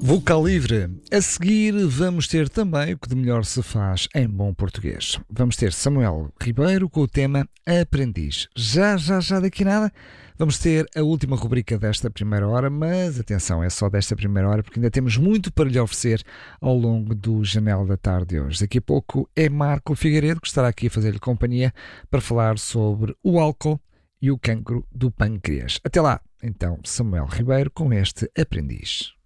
Vocal Livre. A seguir vamos ter também o que de melhor se faz em bom português. Vamos ter Samuel Ribeiro com o tema Aprendiz. Já daqui a nada vamos ter a última rubrica desta primeira hora, mas atenção, é só desta primeira hora porque ainda temos muito para lhe oferecer ao longo do Janela da Tarde de hoje. Daqui a pouco é Marco Figueiredo que estará aqui a fazer-lhe companhia para falar sobre o álcool e o cancro do pâncreas. Até lá, então, Samuel Ribeiro com este Aprendiz.